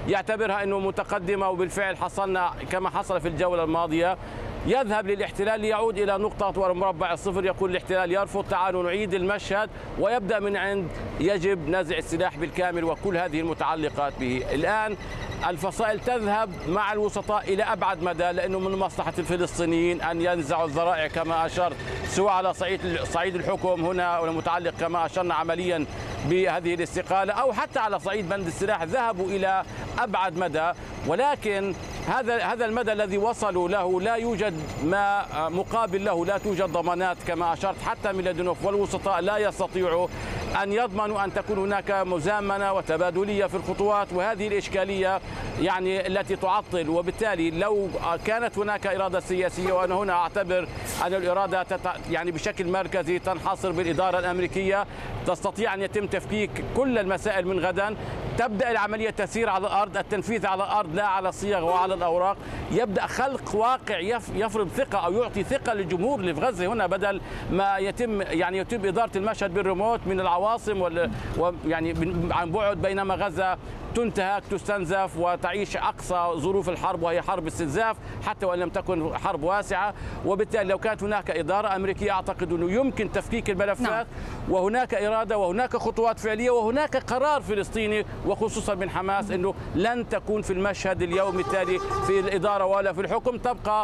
يعتبرها أنه متقدمة، وبالفعل حصلنا كما حصل في الجولة الماضية. يذهب للاحتلال ليعود إلى نقطة ومربع الصفر، يقول الاحتلال يرفض، تعالوا نعيد المشهد، ويبدأ من عند يجب نزع السلاح بالكامل وكل هذه المتعلقات به. الآن الفصائل تذهب مع الوسطاء إلى أبعد مدى، لأنه من مصلحة الفلسطينيين أن ينزعوا الذرائع كما أشرت، سواء على صعيد الحكم هنا والمتعلق كما أشرنا عمليا بهذه الاستقالة، أو حتى على صعيد بند السلاح ذهبوا إلى أبعد مدى. ولكن هذا المدى الذي وصلوا له لا يوجد ما مقابل له، لا توجد ضمانات كما أشرت حتى ميلادينوف والوسطاء لا يستطيعوا أن يضمنوا أن تكون هناك مزامنة وتبادلية في الخطوات، وهذه الإشكالية يعني التي تعطل. وبالتالي لو كانت هناك إرادة سياسية، وأنا هنا أعتبر أن الإرادة يعني بشكل مركزي تنحصر بالإدارة الأمريكية، تستطيع أن يتم تفكيك كل المسائل من غدا، تبدأ العملية تسير على الأرض، التنفيذ على الأرض لا على الصيغ وعلى الأوراق، يبدأ خلق واقع يفرض ثقة أو يعطي ثقة للجمهور اللي في غزة هنا، بدل ما يتم إدارة المشهد بالريموت من العواصم ويعني عن بعد، بينما غزة تنتهك تستنزف وتعيش أقصى ظروف الحرب، وهي حرب استنزاف حتى وإن لم تكن حرب واسعة. وبالتالي لو كانت هناك إدارة أمريكية أعتقد أنه يمكن تفكيك الملفات، وهناك إرادة وهناك خطوات فعلية وهناك قرار فلسطيني وخصوصا من حماس أنه لن تكون في المشهد اليوم التالي في الإدارة ولا في الحكم،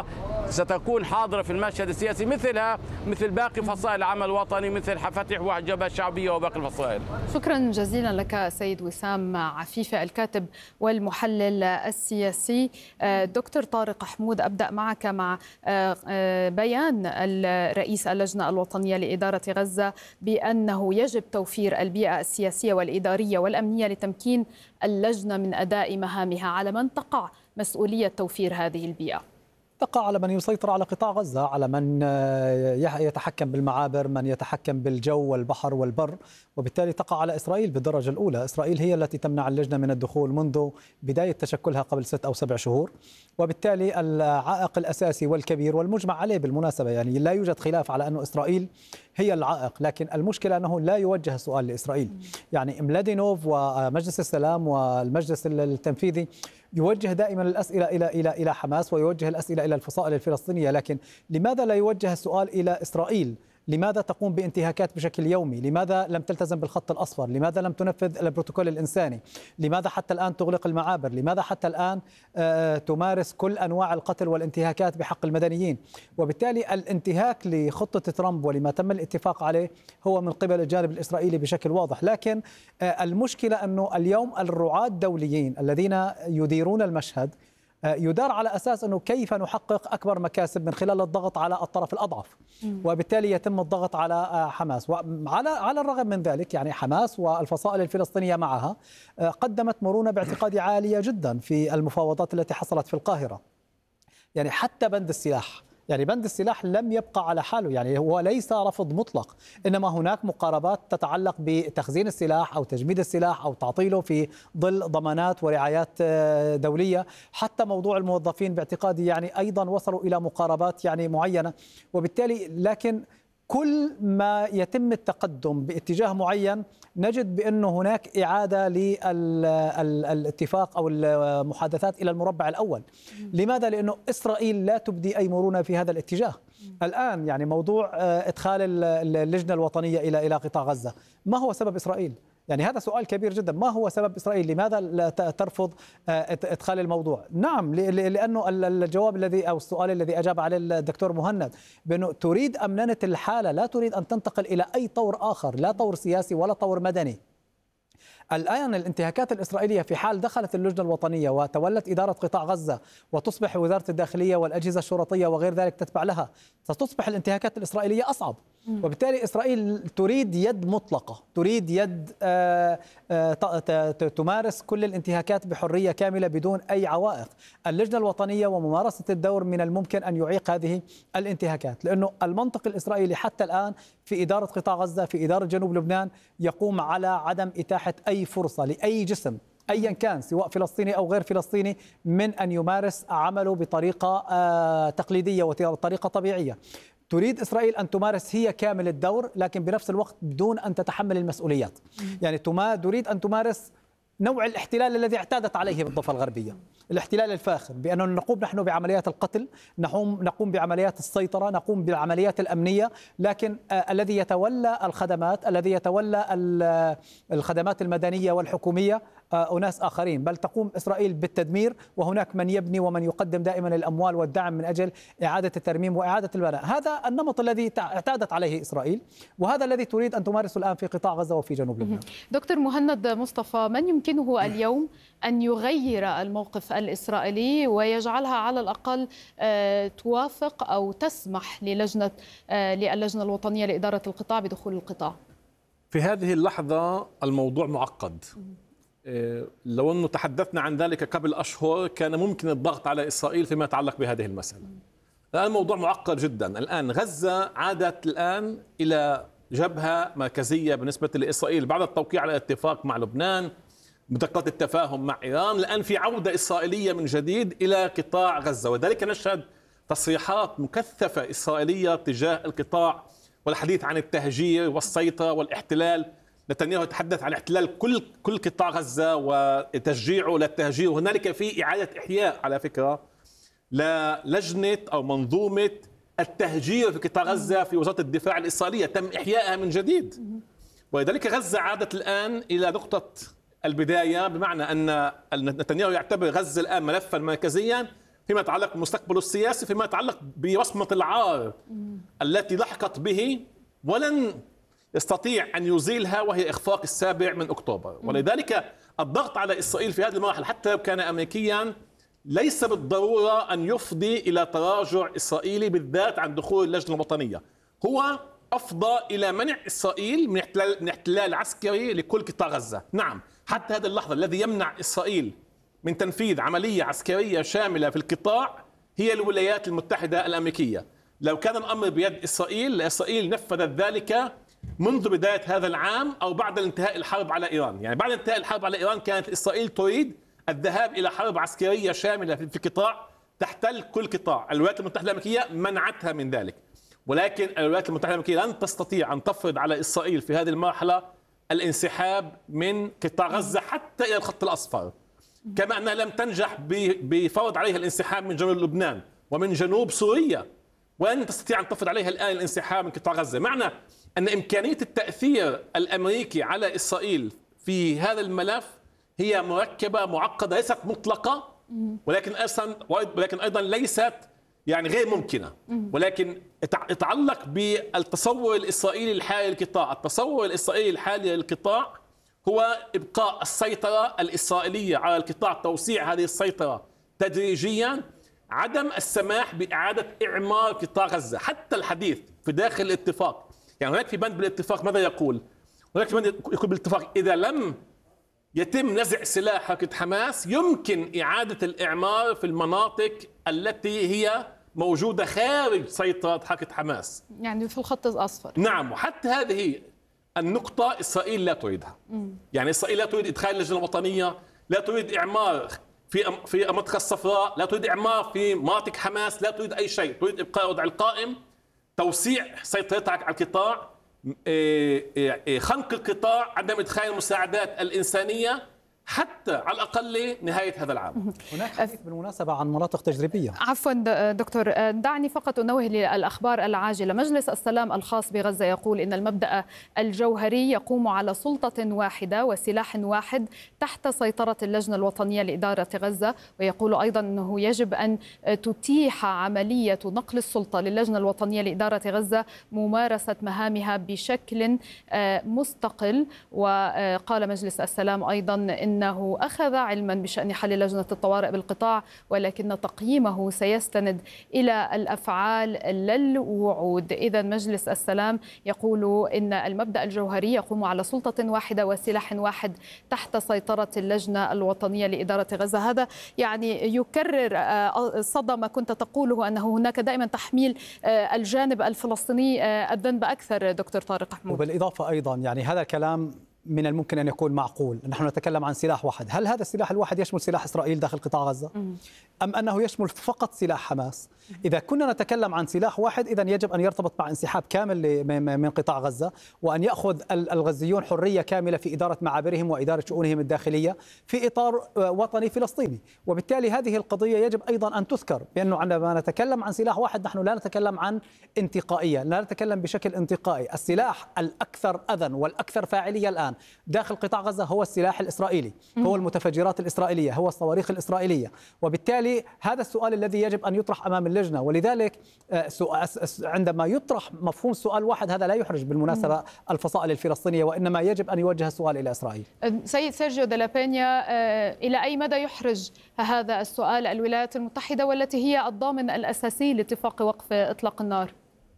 ستكون حاضرة في المشهد السياسي مثلها مثل باقي فصائل العمل الوطني، مثل فتح والجبهة الشعبية وباقي الفصائل. شكرا جزيلا لك سيد وسام عفيفة، الكاتب والمحلل السياسي. دكتور طارق حمود، أبدأ معك مع بيان الرئيس اللجنة الوطنية لإدارة غزة بأنه يجب توفير البيئة السياسية والإدارية والأمنية لتمكين اللجنة من أداء مهامها. على من تقع مسؤولية توفير هذه البيئة؟ تقع على من يسيطر على قطاع غزة، على من يتحكم بالمعابر، من يتحكم بالجو والبحر والبر، وبالتالي تقع على إسرائيل بالدرجة الأولى. إسرائيل هي التي تمنع اللجنة من الدخول منذ بداية تشكلها قبل 6 أو 7 شهور، وبالتالي العائق الأساسي والكبير والمجمع عليه بالمناسبة، يعني لا يوجد خلاف على أن إسرائيل هي العائق، لكن المشكلة أنه لا يوجه السؤال لإسرائيل. يعني ميلادينوف ومجلس السلام والمجلس التنفيذي يوجه دائما الأسئلة إلى حماس ويوجه الأسئلة إلى الفصائل الفلسطينية، لكن لماذا لا يوجه السؤال إلى إسرائيل؟ لماذا تقوم بانتهاكات بشكل يومي؟ لماذا لم تلتزم بالخط الأصفر؟ لماذا لم تنفذ البروتوكول الإنساني؟ لماذا حتى الآن تغلق المعابر؟ لماذا حتى الآن تمارس كل أنواع القتل والانتهاكات بحق المدنيين؟ وبالتالي الانتهاك لخطة ترامب ولما تم الاتفاق عليه هو من قبل الجانب الإسرائيلي بشكل واضح. لكن المشكلة أنه اليوم الرعاة الدوليين الذين يديرون المشهد يدار على أساس أنه كيف نحقق أكبر مكاسب من خلال الضغط على الطرف الأضعف، وبالتالي يتم الضغط على حماس. وعلى الرغم من ذلك يعني حماس والفصائل الفلسطينية معها قدمت مرونة باعتقادي عالية جدا في المفاوضات التي حصلت في القاهرة. يعني حتى بند السلاح، يعني بند السلاح لم يبقى على حاله، يعني هو ليس رفض مطلق، إنما هناك مقاربات تتعلق بتخزين السلاح أو تجميد السلاح أو تعطيله في ظل ضمانات ورعايات دولية. حتى موضوع الموظفين باعتقادي يعني أيضا وصلوا إلى مقاربات يعني معينة. وبالتالي لكن كل ما يتم التقدم باتجاه معين نجد بأنه هناك إعادة للاتفاق أو المحادثات إلى المربع الأول. لماذا؟ لأنه إسرائيل لا تبدي أي مرونة في هذا الاتجاه. الآن يعني موضوع إدخال اللجنة الوطنية إلى قطاع غزة، ما هو سبب إسرائيل؟ يعني هذا سؤال كبير جدا. ما هو سبب إسرائيل؟ لماذا لا ترفض إدخال الموضوع؟ نعم، لأنه الجواب الذي أو السؤال الذي أجاب عليه الدكتور مهند بأنه تريد أمننة الحالة، لا تريد أن تنتقل إلى أي طور آخر، لا طور سياسي ولا طور مدني. الآن الانتهاكات الإسرائيلية في حال دخلت اللجنة الوطنية وتولت إدارة قطاع غزة وتصبح وزارة الداخلية والأجهزة الشرطية وغير ذلك تتبع لها، ستصبح الانتهاكات الإسرائيلية أصعب. وبالتالي إسرائيل تريد يد مطلقة، تريد يد تمارس كل الانتهاكات بحرية كاملة بدون أي عوائق. اللجنة الوطنية وممارسة الدور من الممكن أن يعيق هذه الانتهاكات، لأنه المنطق الإسرائيلي حتى الآن في إدارة قطاع غزة، في إدارة جنوب لبنان، يقوم على عدم إتاحة أي فرصة لأي جسم أيا كان سواء فلسطيني أو غير فلسطيني من أن يمارس عمله بطريقة تقليدية وطريقة طبيعية. تريد إسرائيل أن تمارس هي كامل الدور، لكن بنفس الوقت بدون أن تتحمل المسؤوليات. يعني تريد أن تمارس نوع الاحتلال الذي اعتادت عليه بالضفة الغربية، الاحتلال الفاخر، بأنه نقوم نحن بعمليات القتل، نقوم بعمليات السيطرة، نقوم بالعمليات الأمنية، لكن الذي يتولى الخدمات، الذي يتولى الخدمات المدنية والحكومية أناس آخرين، بل تقوم إسرائيل بالتدمير، وهناك من يبني ومن يقدم دائما الأموال والدعم من أجل إعادة الترميم وإعادة البناء. هذا النمط الذي اعتادت عليه إسرائيل، وهذا الذي تريد أن تمارسه الآن في قطاع غزة وفي جنوب لبنان. دكتور مهند مصطفى، من يمكنه اليوم أن يغير الموقف الإسرائيلي ويجعلها على الأقل توافق أو تسمح للجنة الوطنية لإدارة القطاع بدخول القطاع؟ في هذه اللحظة الموضوع معقد. لو أنه تحدثنا عن ذلك قبل أشهر كان ممكن الضغط على إسرائيل فيما يتعلق بهذه المسألة. الآن الموضوع معقد جدا. الآن غزة عادت الآن إلى جبهة مركزية بالنسبة لإسرائيل بعد التوقيع على اتفاق مع لبنان، بطاقات التفاهم مع إيران. الآن في عودة إسرائيلية من جديد إلى قطاع غزة، وذلك نشهد تصريحات مكثفة إسرائيلية تجاه القطاع والحديث عن التهجير والسيطرة والاحتلال. نتنياهو يتحدث عن احتلال كل قطاع غزة وتشجيعه للتهجير. وهنالك في إعادة إحياء على فكرة للجنة أو منظومة التهجير في قطاع غزة في وزارة الدفاع الإسرائيلية، تم إحيائها من جديد. ولذلك غزة عادت الآن إلى نقطة البداية، بمعنى أن نتنياهو يعتبر غزة الآن ملفا مركزيا فيما يتعلق بمستقبله السياسي، فيما يتعلق بوصمة العار التي لحقت به ولن يستطيع أن يزيلها، وهي إخفاق 7 أكتوبر. ولذلك الضغط على إسرائيل في هذه المراحل حتى لو كان أمريكيا ليس بالضرورة أن يفضي إلى تراجع إسرائيلي بالذات عن دخول اللجنة الوطنية. هو أفضى إلى منع إسرائيل من احتلال عسكري لكل قطاع غزة. نعم، حتى هذه اللحظة الذي يمنع إسرائيل من تنفيذ عملية عسكرية شاملة في القطاع هي الولايات المتحدة الأمريكية. لو كان الأمر بيد إسرائيل نفذت ذلك منذ بداية هذا العام أو بعد انتهاء الحرب على إيران. يعني بعد انتهاء الحرب على إيران كانت إسرائيل تريد الذهاب إلى حرب عسكرية شاملة في القطاع تحتل كل قطاع. الولايات المتحدة الأمريكية منعتها من ذلك، ولكن الولايات المتحدة الأمريكية لن تستطيع أن تفرض على إسرائيل في هذه المرحلة الانسحاب من قطاع غزة حتى إلى الخط الأصفر، كما أنها لم تنجح بفرض عليها الانسحاب من جنوب لبنان ومن جنوب سوريا، ولن تستطيع أن تفرض عليها الآن الانسحاب من قطاع غزة. معنى أن إمكانية التأثير الأمريكي على إسرائيل في هذا الملف هي مركبة معقدة، ليست مطلقة، ولكن أيضا ليست يعني غير ممكنة، ولكن يتعلق بالتصور الإسرائيلي الحالي للقطاع. التصور الإسرائيلي الحالي للقطاع هو إبقاء السيطرة الإسرائيلية على القطاع، توسيع هذه السيطرة تدريجيا، عدم السماح بإعادة إعمار قطاع غزة. حتى الحديث في داخل الاتفاق، يعني هناك في بند بالاتفاق ماذا يقول؟ هناك بند يقول بالاتفاق إذا لم يتم نزع سلاح حركة حماس يمكن إعادة الإعمار في المناطق التي هي موجودة خارج سيطرة حركة حماس، يعني في الخط الأصفر. نعم، وحتى هذه النقطة إسرائيل لا تريدها. يعني إسرائيل لا تريد إدخال اللجنة الوطنية، لا تريد إعمار في المنطقة الصفراء، لا تريد إعمار في مناطق حماس، لا تريد أي شيء، تريد إبقاء الوضع القائم، توسيع سيطرتها على القطاع، خنق القطاع، عدم إدخال المساعدات الإنسانية حتى على الأقل نهاية هذا العام. هناك حديث بالمناسبة عن مناطق تجريبية. عفوا دكتور، دعني فقط أنوه للأخبار العاجلة. مجلس السلام الخاص بغزة يقول إن المبدأ الجوهري يقوم على سلطة واحدة وسلاح واحد تحت سيطرة اللجنة الوطنية لإدارة غزة، ويقول أيضا أنه يجب أن تتيح عملية نقل السلطة للجنة الوطنية لإدارة غزة ممارسة مهامها بشكل مستقل. وقال مجلس السلام أيضا إنه أخذ علما بشأن حل لجنة الطوارئ بالقطاع، ولكن تقييمه سيستند إلى الأفعال لا الوعود. إذا مجلس السلام يقول إن المبدأ الجوهري يقوم على سلطة واحدة وسلاح واحد تحت سيطرة اللجنة الوطنية لإدارة غزة. هذا يعني يكرر صدى ما كنت تقوله أنه هناك دائما تحميل الجانب الفلسطيني الذنب أكثر. دكتور طارق حمود، وبالإضافة أيضا يعني هذا الكلام من الممكن أن يكون معقول. نحن نتكلم عن سلاح واحد، هل هذا السلاح الواحد يشمل سلاح إسرائيل داخل قطاع غزة؟ أم أنه يشمل فقط سلاح حماس؟ إذا كنا نتكلم عن سلاح واحد إذن يجب أن يرتبط مع انسحاب كامل من قطاع غزة، وأن يأخذ الغزيون حرية كاملة في إدارة معابرهم وإدارة شؤونهم الداخلية في إطار وطني فلسطيني. وبالتالي هذه القضية يجب أيضا أن تذكر، بأنه عندما نتكلم عن سلاح واحد نحن لا نتكلم عن انتقائية، لا نتكلم بشكل انتقائي. السلاح الأكثر أذى والأكثر فاعلية الآن داخل قطاع غزة هو السلاح الإسرائيلي، هو المتفجرات الإسرائيلية، هو الصواريخ الإسرائيلية. وبالتالي هذا السؤال الذي يجب أن يطرح أمام اللجنة. ولذلك عندما يطرح مفهوم سؤال واحد هذا لا يحرج بالمناسبة الفصائل الفلسطينية، وإنما يجب أن يوجه السؤال إلى إسرائيل. سيد سيرجيو دي لا بينيا، إلى أي مدى يحرج هذا السؤال الولايات المتحدة والتي هي الضامن الأساسي لاتفاق وقف إطلاق النار؟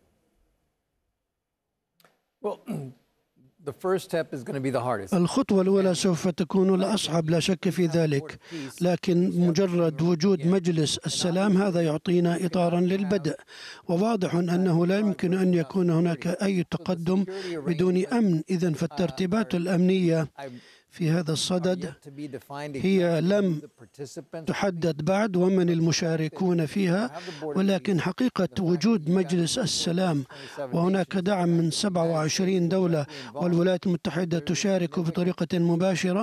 الخطوة الأولى سوف تكون الأصعب لا شك في ذلك، لكن مجرد وجود مجلس السلام هذا يعطينا إطارا للبدء، وواضح أنه لا يمكن أن يكون هناك أي تقدم بدون أمن. إذن فالترتيبات الأمنية في هذا الصدد هي لم تحدد بعد ومن المشاركون فيها، ولكن حقيقة وجود مجلس السلام وهناك دعم من 27 دولة والولايات المتحدة تشارك بطريقة مباشرة،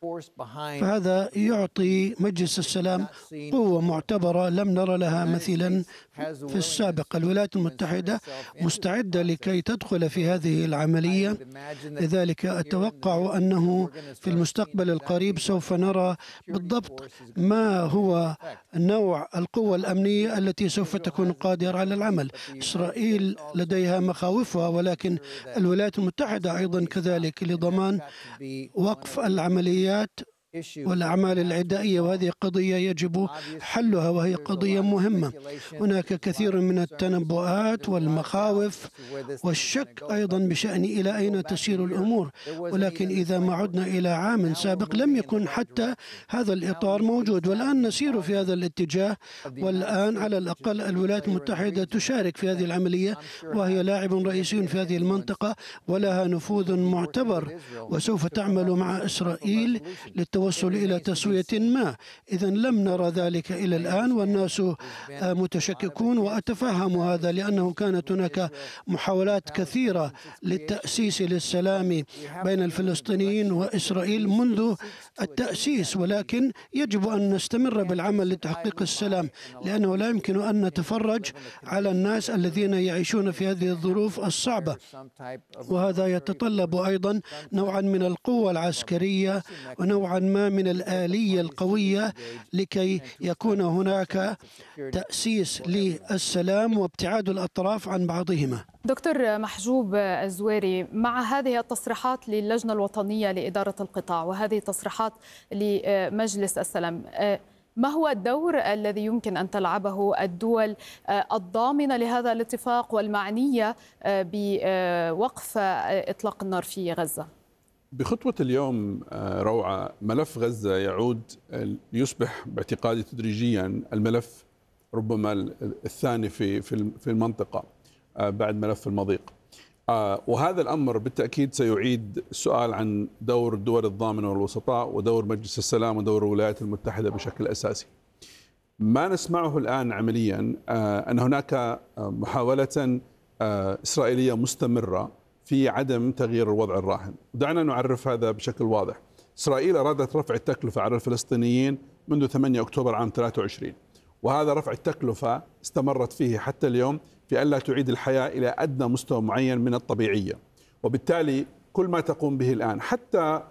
فهذا يعطي مجلس السلام قوة معتبرة لم نرى لها مثيلا في السابق. الولايات المتحدة مستعدة لكي تدخل في هذه العملية، لذلك أتوقع أنه في المستقبل القريب سوف نرى بالضبط ما هو نوع القوة الأمنية التي سوف تكون قادرة على العمل. إسرائيل لديها مخاوفها، ولكن الولايات المتحدة أيضا كذلك لضمان وقف العمليات والأعمال العدائية، وهذه قضية يجب حلها وهي قضية مهمة. هناك كثير من التنبؤات والمخاوف والشك أيضا بشأن إلى أين تسير الأمور، ولكن إذا ما عدنا إلى عام سابق لم يكن حتى هذا الإطار موجود، والآن نسير في هذا الاتجاه. والآن على الأقل الولايات المتحدة تشارك في هذه العملية، وهي لاعب رئيسي في هذه المنطقة ولها نفوذ معتبر، وسوف تعمل مع إسرائيل للتوصل إلى تسوية ما. إذن لم نرى ذلك إلى الآن، والناس متشككون، وأتفهم هذا لأنه كانت هناك محاولات كثيرة للتأسيس للسلام بين الفلسطينيين وإسرائيل منذ التأسيس، ولكن يجب أن نستمر بالعمل لتحقيق السلام، لأنه لا يمكن أن نتفرج على الناس الذين يعيشون في هذه الظروف الصعبة، وهذا يتطلب أيضا نوعا من القوة العسكرية ونوعا ما من الآلية القوية لكي يكون هناك تأسيس للسلام وابتعاد الأطراف عن بعضهما. دكتور محجوب الزويري، مع هذه التصريحات للجنة الوطنية لإدارة القطاع وهذه التصريحات لمجلس السلام، ما هو الدور الذي يمكن أن تلعبه الدول الضامنة لهذا الاتفاق والمعنية بوقف إطلاق النار في غزة؟ بخطوة اليوم روعة، ملف غزة يعود ليصبح باعتقادي تدريجيا الملف ربما الثاني في المنطقة بعد ملف المضيق، وهذا الأمر بالتأكيد سيعيد السؤال عن دور الدول الضامنة والوسطاء ودور مجلس السلام ودور الولايات المتحدة بشكل أساسي. ما نسمعه الآن عمليا أن هناك محاولة إسرائيلية مستمرة في عدم تغيير الوضع الراهن. دعنا نعرف هذا بشكل واضح. إسرائيل أرادت رفع التكلفة على الفلسطينيين منذ 8 أكتوبر عام 23، وهذا رفع التكلفة استمرت فيه حتى اليوم في ألا تعيد الحياة إلى أدنى مستوى معين من الطبيعية. وبالتالي كل ما تقوم به الآن حتى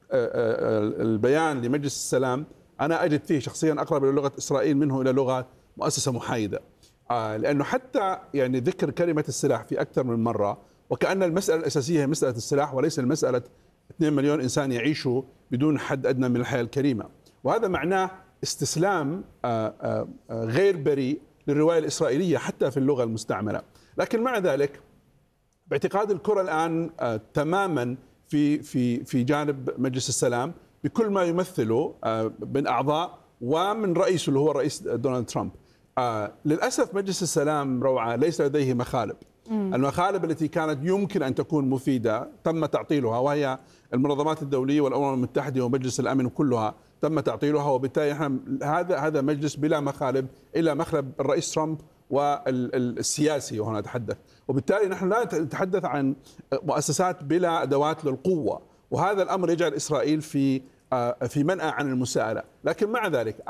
البيان لمجلس السلام أنا أجد فيه شخصيا أقرب إلى لغة إسرائيل منه إلى لغة مؤسسة محايدة، لأنه حتى يعني ذكر كلمة السلاح في أكثر من مرة، وكأن المسألة الأساسية هي مسألة السلاح وليس المسألة 2 مليون إنسان يعيشوا بدون حد أدنى من الحياة الكريمة. وهذا معناه استسلام غير بريء للرواية الإسرائيلية حتى في اللغة المستعملة. لكن مع ذلك باعتقاد الكرة الآن تماما في جانب مجلس السلام بكل ما يمثله من أعضاء ومن رئيسه اللي هو الرئيس دونالد ترامب. للأسف مجلس السلام روعة ليس لديه مخالب، المخالب التي كانت يمكن أن تكون مفيدة تم تعطيلها، وهي المنظمات الدولية والأمم المتحدة ومجلس الأمن كلها تم تعطيلها. وبالتالي احنا هذا مجلس بلا مخالب إلا مخلب الرئيس ترامب والسياسي، وهنا نتحدث. وبالتالي نحن لا نتحدث عن مؤسسات بلا أدوات للقوة، وهذا الأمر يجعل إسرائيل في منأى عن المساءلة. لكن مع ذلك